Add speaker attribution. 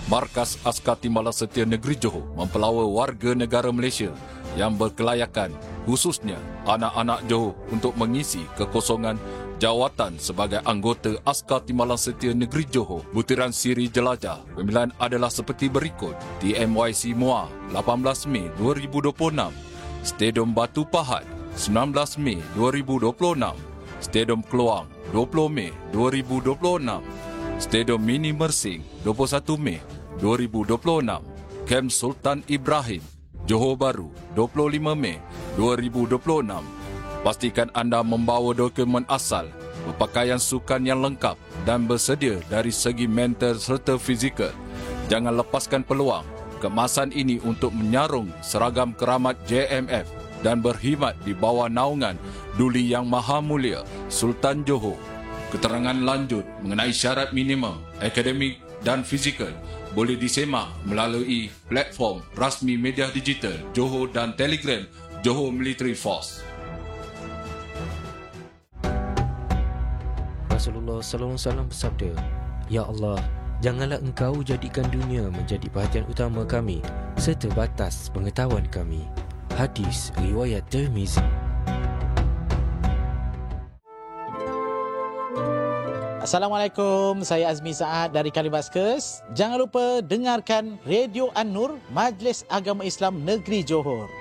Speaker 1: Markas Askar Timbalan Setia Negeri Johor mempelawa warga negara Malaysia yang berkelayakan, khususnya anak-anak Johor, untuk mengisi kekosongan jawatan sebagai anggota Askar Timbalan Setia Negeri Johor. Butiran siri jelajah pemilihan adalah seperti berikut. TMYC Muar 18 Mei 2026, Stadium Batu Pahat 19 Mei 2026, Stadium Keluang 20 Mei 2026, Stadium Mini Mersing 21 Mei 2026, Kem Sultan Ibrahim, Johor Bahru 25 Mei 2026. Pastikan anda membawa dokumen asal, berpakaian sukan yang lengkap dan bersedia dari segi mental serta fizikal. Jangan lepaskan peluang kemasan ini untuk menyarung seragam keramat JMF dan berkhidmat di bawah naungan Duli Yang Maha Mulia Sultan Johor. Keterangan lanjut mengenai syarat minimum akademik dan fizikal boleh disemak melalui platform rasmi media digital Johor dan Telegram Johor Military Force.
Speaker 2: Rasulullah sallallahu alaihi wasallam bersabda, "Ya Allah, janganlah Engkau jadikan dunia menjadi perhatian utama kami serta batas pengetahuan kami." Hadis riwayat Tirmizi.
Speaker 3: Assalamualaikum, saya Azmi Saad dari Kalibaskes. Jangan lupa dengarkan Radio An-Nur, Majlis Agama Islam Negeri Johor.